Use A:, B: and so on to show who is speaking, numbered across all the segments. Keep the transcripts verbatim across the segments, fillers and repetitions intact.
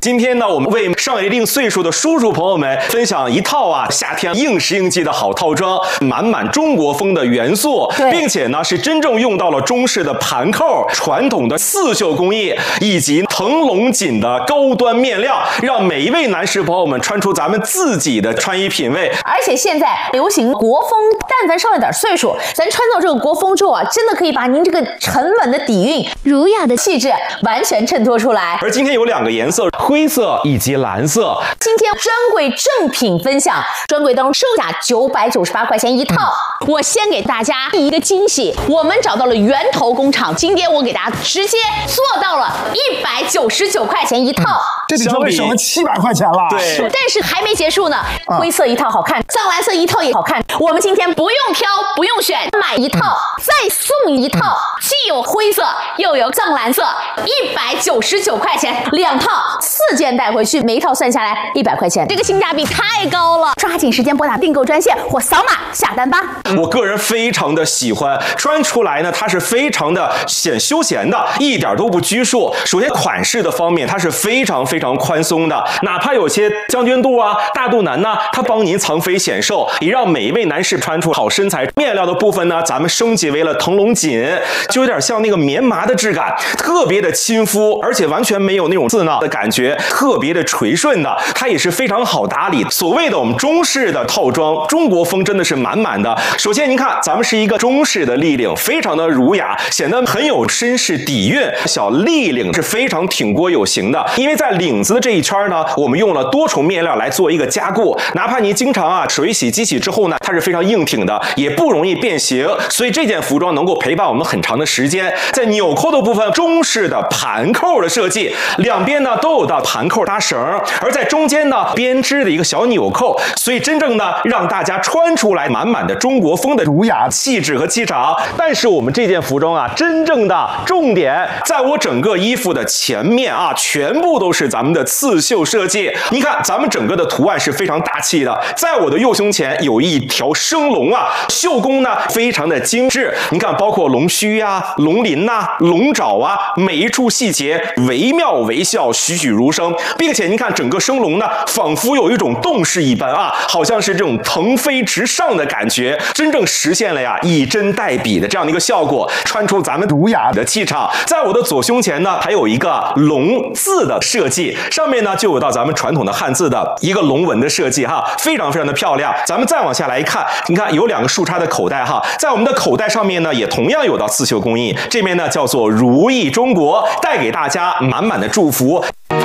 A: 今天呢，我们为上一定岁数的叔叔朋友们分享一套啊夏天应时应季的好套装，满满中国风的元素，并且呢是真正用到了中式的盘扣、传统的刺绣工艺以及腾龙锦的高端面料，让每一位男士朋友们穿出咱们自己的穿衣品味。
B: 而且现在流行国风，但凡上了点岁数，咱穿到这个国风之后啊，真的可以把您这个沉稳的底蕴、儒雅的气质完全衬托出来。
A: 而今天有两个颜色，灰色以及蓝色。
B: 今天专柜正品分享，专柜当中售价九百九十八块钱一套。嗯、我先给大家一个惊喜，我们找到了源头工厂，今天我给大家直接做到了一百九十九块钱一套。嗯、
C: 这比专柜省了七百块钱了。
A: 对，
B: 但是还没结束呢。灰色一套好看，藏蓝色一套也好看。我们今天不用挑，不用选，买一套、嗯、再送一套，嗯、既有灰色又有藏蓝色，一百九十九块钱两套，四件带回去，每一套算下来一百块钱，这个性价比太高了！抓紧时间拨打订购专线或扫码下单吧。
A: 我个人非常的喜欢，穿出来呢，它是非常的显休闲的，一点都不拘束。首先款式的方面，它是非常非常宽松的，哪怕有些将军肚啊、大肚腩呐、啊，它帮您藏肥显瘦，也让每一位男士穿出好身材。面料的部分呢，咱们升级为了腾龙锦，就有点像那个棉麻的质感，特别的亲肤，而且完全没有那种刺挠的感觉，特别的垂顺的，它也是非常好打理。所谓的我们中式的套装，中国风真的是满满的。首先您看，咱们是一个中式的立领，非常的儒雅，显得很有绅士底蕴。小立领是非常挺锅有型的，因为在领子的这一圈呢，我们用了多重面料来做一个加固，哪怕您经常啊水洗机洗之后呢，它是非常硬挺的，也不容易变形，所以这件服装能够陪伴我们很长的时间。在纽扣的部分，中式的盘扣的设计，两边呢都有的盘扣搭绳，而在中间呢编织的一个小纽扣，所以真正呢让大家穿出来满满的中国风的儒雅气质和气场。但是我们这件服装啊，真正的重点在我整个衣服的前面啊，全部都是咱们的刺绣设计。你看咱们整个的图案是非常大气的，在我的右胸前有一条生龙啊，绣工呢非常的精致。你看包括龙须呀、啊、龙鳞呐、啊、龙爪啊，每一处细节惟妙惟肖，栩栩如生，并且您看整个生龙呢，仿佛有一种动势一般啊，好像是这种腾飞直上的感觉，真正实现了呀以针代笔的这样的一个效果，穿出咱们儒雅的气场。在我的左胸前呢，还有一个龙字的设计，上面呢就有到咱们传统的汉字的一个龙纹的设计哈，非常非常的漂亮。咱们再往下来一看，你看有两个竖插的口袋哈，在我们的口袋上面呢，也同样有到刺绣工艺，这边呢叫做如意中国，带给大家满满的祝福。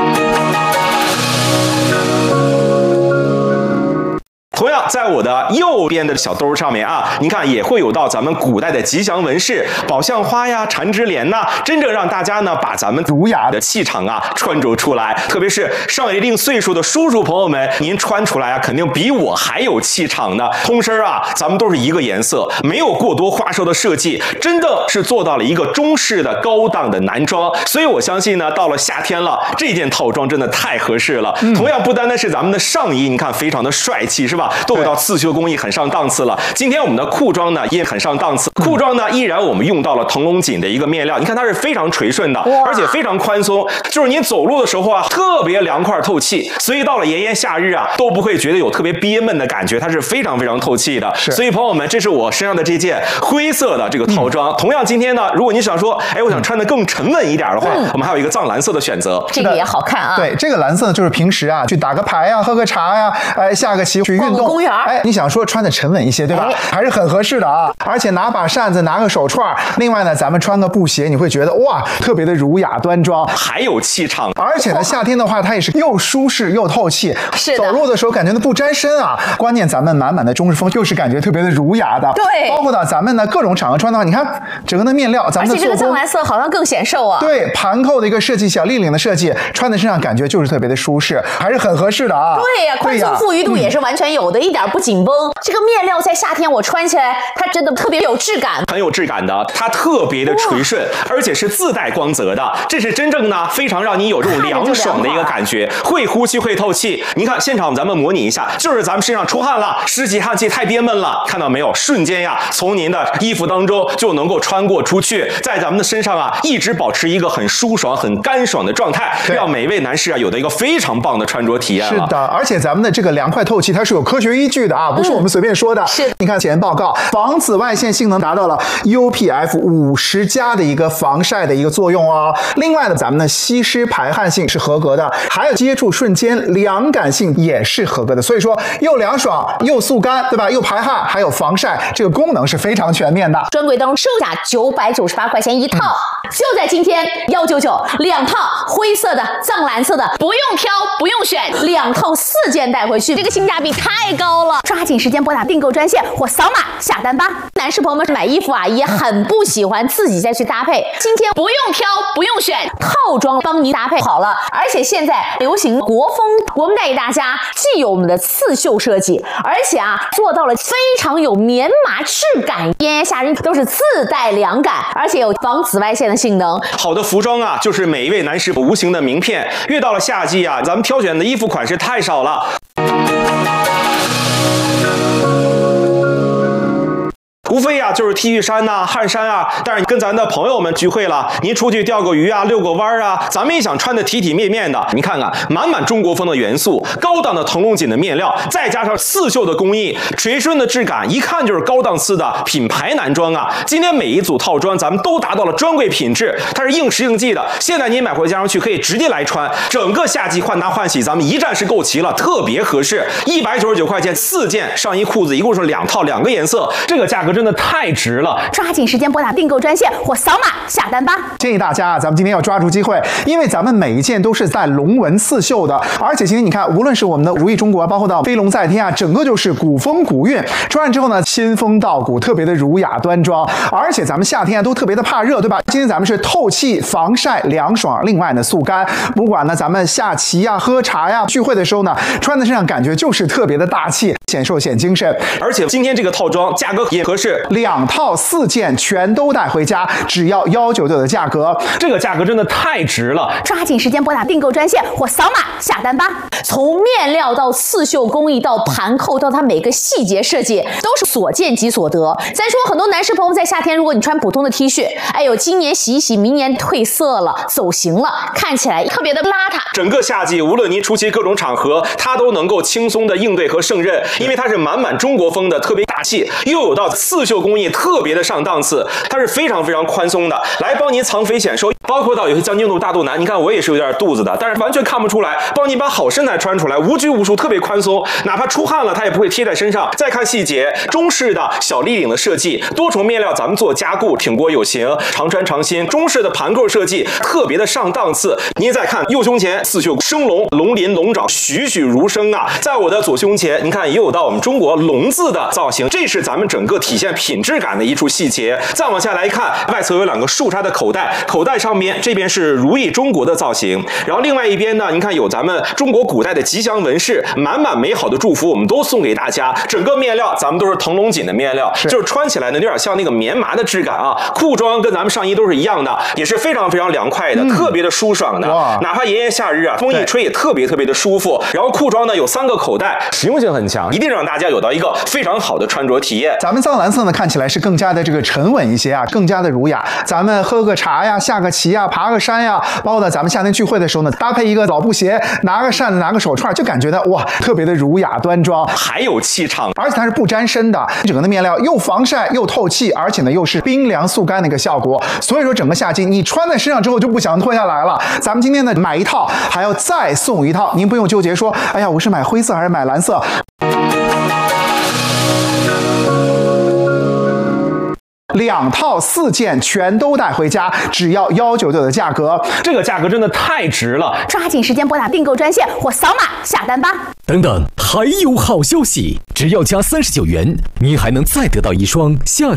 A: 同样，在我的右边的小兜上面啊，您看也会有到咱们古代的吉祥纹饰，宝相花呀、缠枝莲呐，真正让大家呢把咱们儒雅的气场啊穿着出来。特别是上一定岁数的叔叔朋友们，您穿出来啊，肯定比我还有气场呢。通身啊，咱们都是一个颜色，没有过多花哨的设计，真的是做到了一个中式的高档的男装。所以我相信呢，到了夏天了，这件套装真的太合适了。嗯、同样，不单单是咱们的上衣，你看非常的帅气，是吧？都有到刺绣工艺很上档次了。今天我们的裤装呢也很上档次，裤装呢依然我们用到了腾龙锦的一个面料，你看它是非常垂顺的，而且非常宽松，就是您走路的时候啊特别凉快透气，所以到了炎炎夏日啊都不会觉得有特别憋闷的感觉，它是非常非常透气的。所以朋友们，这是我身上的这件灰色的这个套装。嗯、同样今天呢，如果你想说，哎，我想穿得更沉稳一点的话，嗯、我们还有一个藏蓝色的选择，
B: 这个也好看啊。
C: 对，这个蓝色呢就是平时啊去打个牌啊、喝个茶呀、啊，哎下个棋去运动。
B: 公园，
C: 哎，你想说穿的沉稳一些，对吧？哎、还是很合适的啊。而且拿把扇子，拿个手串，另外呢，咱们穿个布鞋，你会觉得哇，特别的儒雅端庄，
A: 还有气场。
C: 而且呢，夏天的话，它也是又舒适又透气，
B: 是
C: 走路的时候感觉呢不沾身啊。关键咱们满满的中式风，又是感觉特别的儒雅的。
B: 对，
C: 包括呢咱们呢各种场合穿的话，你看整个的面料，咱们的做工，而且这个
B: 藏蓝色好像更显瘦啊。
C: 对，盘扣的一个设计，小立领的设计，穿在身上感觉就是特别的舒适，还是很合适的啊。
B: 对呀、啊，宽松富裕度也是完全有。 扭的，一点不紧绷。这个面料在夏天我穿起来，它真的特别有质感，
A: 很有质感的，它特别的垂顺，而且是自带光泽的，这是真正呢非常让你有这种凉爽的一个感觉，会呼吸会透气。您看现场咱们模拟一下，就是咱们身上出汗了，湿气汗气太憋闷了，看到没有？瞬间呀，从您的衣服当中就能够穿过出去，在咱们的身上啊，一直保持一个很舒爽、很干爽的状态，让每一位男士啊有的一个非常棒的穿着体验了。
C: 是的，而且咱们的这个凉快透气，它是有科学依据的啊，不是我们随便说的。
B: 嗯、是，
C: 你看前报告，防紫外线性能达到了 U P F 五十 加的一个防晒的一个作用哦。另外呢，咱们的吸湿排汗性是合格的，还有接触瞬间凉感性也是合格的。所以说，又凉爽又速干，对吧？又排汗，还有防晒，这个功能是非常全面的。
B: 专柜当中售价九百九十八块钱一套，嗯、就在今天一九九两套灰色的、藏蓝色的，不用挑，不用选，两套四件带回去，这个性价比太高了！抓紧时间拨打订购专线或扫码下单吧。男士朋友们买衣服啊，也很不喜欢自己再去搭配，今天不用挑，不用选，套装帮您搭配好了。而且现在流行国风，我们带给大家既有我们的刺绣设计，而且啊做到了非常有棉麻质感，炎炎夏日都是自带凉感，而且有防紫外线的性能。
A: 好的服装啊，就是每一位男士无形的名片。越到了夏季啊，咱们挑选的衣服款式太少了。无非呀、啊、就是 T 恤衫呐、啊、汗衫啊，但是跟咱的朋友们聚会了，您出去钓个鱼啊、遛个弯啊，咱们也想穿的体体面面的。你看看，满满中国风的元素，高档的腾龙锦的面料，再加上刺绣的工艺，垂顺的质感，一看就是高档次的品牌男装啊。今天每一组套装咱们都达到了专柜品质，它是应时应季的。现在您买回家上去可以直接来穿，整个夏季换搭换洗咱们一站式购齐了，特别合适。一百九十九块钱四件上衣裤子，一共是两套两个颜色，这个价格真的太值了！
B: 抓紧时间拨打订购专线或扫码下单吧。
C: 建议大家啊，咱们今天要抓住机会，因为咱们每一件都是带龙纹刺绣的，而且今天你看，无论是我们的如意中国，包括到飞龙在天啊，整个就是古风古韵。穿上之后呢，仙风道骨，特别的儒雅端庄。而且咱们夏天啊都特别的怕热，对吧？今天咱们是透气、防晒、凉爽，另外呢速干。不管呢咱们下棋呀、喝茶呀、聚会的时候呢，穿在身上感觉就是特别的大气，显瘦显精神。
A: 而且今天这个套装价格也合适，
C: 两套四件全都带回家，只要一九九的价格，
A: 这个价格真的太值了！
B: 抓紧时间拨打订购专线或扫码下单吧。从面料到刺绣工艺到盘扣到它每个细节设计，都是所见即所得。再说很多男士朋友在夏天，如果你穿普通的 T 恤，哎呦，今年洗一洗，明年褪色了、走形了，看起来特别的邋遢。
A: 整个夏季，无论您出席各种场合，它都能够轻松的应对和胜任，因为它是满满中国风的，特别大气，又有到刺绣工艺特别的上档次，它是非常非常宽松的，来帮您藏肥显瘦。包括到有些将军肚、大肚腩，你看我也是有点肚子的，但是完全看不出来，帮你把好身材穿出来，无拘无束，特别宽松，哪怕出汗了，它也不会贴在身上。再看细节，中式的小立领的设计，多重面料咱们做加固，挺过有型，常穿常新。中式的盘扣设计特别的上档次。您再看右胸前刺绣生龙，龙鳞龙爪栩栩如生啊！在我的左胸前，您看也有到我们中国龙字的造型，这是咱们整个体现品质感的一处细节。再往下来看，外侧有两个竖插的口袋，口袋上面这边是如意中国的造型，然后另外一边呢，您看有咱们中国古代的吉祥纹饰，满满美好的祝福，我们都送给大家。整个面料咱们都是腾龙锦的面料，是就是穿起来呢有点像那个棉麻的质感啊。裤装跟咱们上衣都是一样的，也是非常非常凉快的，嗯、特别的舒爽的。哪怕炎炎夏日啊，风一吹也特别特别的舒服。然后裤装呢有三个口袋，实用性很强，一定让大家有到一个非常好的穿着体验。
C: 咱们藏蓝色呢看起来是更加的这个沉稳一些啊，更加的儒雅。咱们喝个茶呀、下个棋呀、爬个山呀，包括呢咱们夏天聚会的时候呢，搭配一个老布鞋，拿个扇子、拿个手串，就感觉到哇，特别的儒雅端庄，
A: 还有气场，
C: 而且它是不沾身的。整个的面料又防晒又透气，而且呢又是冰凉速干的一个效果。所以说整个夏季你穿在身上之后就不想脱下来了。咱们今天呢买一套还要再送一套，您不用纠结说，哎呀，我是买灰色还是买蓝色。两套四件全都带回家，只要一九九的价格，
A: 这个价格真的太值了！
B: 抓紧时间拨打订购专线或扫码下单吧。
D: 等等，还有好消息！只要加三十九元，您还能再得到一双夏